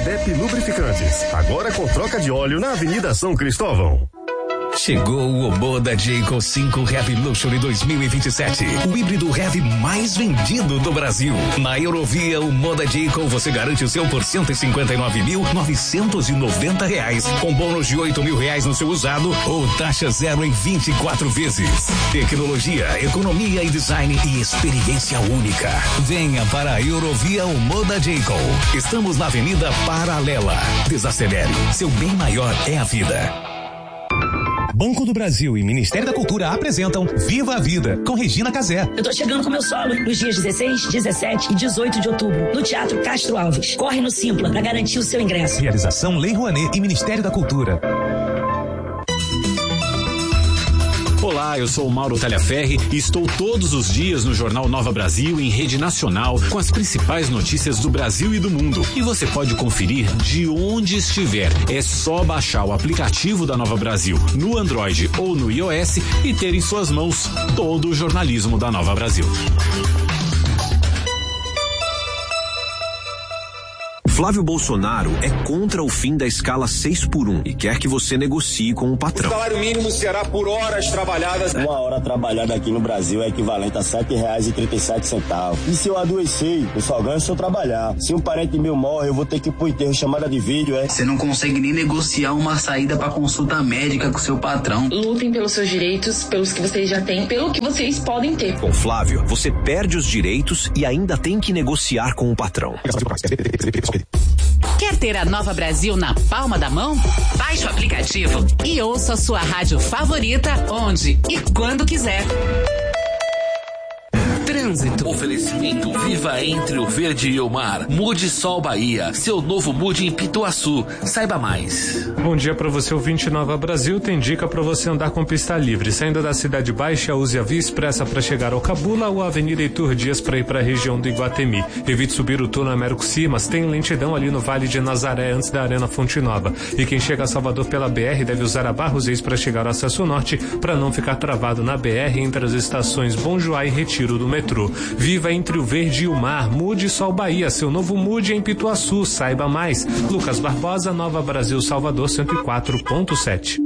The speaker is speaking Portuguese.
Adep Lubrificantes, agora com troca de óleo na Avenida São Cristóvão. Chegou o Omoda Jayco 5 Heavy Luxury 2027, o híbrido heavy mais vendido do Brasil. Na Eurovia Omoda Jayco você garante o seu por R$159.990, com bônus de R$8.000 no seu usado ou taxa zero em 24 vezes. Tecnologia, economia e design e experiência única. Venha para a Eurovia Omoda Jayco. Estamos na Avenida Paralela. Desacelere, seu bem maior é a vida. Banco do Brasil e Ministério da Cultura apresentam Viva a Vida, com Regina Casé. Eu tô chegando com meu solo nos dias 16, 17 e 18 de outubro, no Teatro Castro Alves. Corre no Simpla para garantir o seu ingresso. Realização Lei Rouanet e Ministério da Cultura. Olá, eu sou o Mauro Talhaferri e estou todos os dias no Jornal Nova Brasil em rede nacional com as principais notícias do Brasil e do mundo. E você pode conferir de onde estiver. É só baixar o aplicativo da Nova Brasil no Android ou no iOS e ter em suas mãos todo o jornalismo da Nova Brasil. Flávio Bolsonaro é contra o fim da escala 6x1 e quer que você negocie com o patrão. O salário mínimo será por horas trabalhadas. Uma hora trabalhada aqui no Brasil é equivalente a R$7,37. E se eu adoecer, eu só ganho se eu trabalhar. Se um parente meu morre, eu vou ter que ir pro enterro, chamada de vídeo, Você não consegue nem negociar uma saída pra consulta médica com seu patrão. Lutem pelos seus direitos, pelos que vocês já têm, pelo que vocês podem ter. Com Flávio, você perde os direitos e ainda tem que negociar com o patrão. Quer ter a Nova Brasil na palma da mão? Baixe o aplicativo e ouça a sua rádio favorita onde e quando quiser. Trânsito. Oferecimento Viva entre o verde e o mar. Mude Sol Bahia, seu novo mude em Pituaçu. Saiba mais. Bom dia para você, ouvinte Nova Brasil. Tem dica para você andar com pista livre. Saindo da Cidade Baixa, use a Via Expressa para chegar ao Cabula ou a Avenida Heitor Dias para ir para a região do Iguatemi. Evite subir o túnel Américo Simas. Tem lentidão ali no Vale de Nazaré, antes da Arena Fonte Nova. E quem chega a Salvador pela BR deve usar a Barros Reis para chegar ao acesso norte, para não ficar travado na BR entre as estações Bom Joá e Retiro do metrô. Viva entre o verde e o mar. Mude Sol Bahia, seu novo mude em Pituaçu. Saiba mais. Lucas Barbosa, Nova Brasil, Salvador 104.7.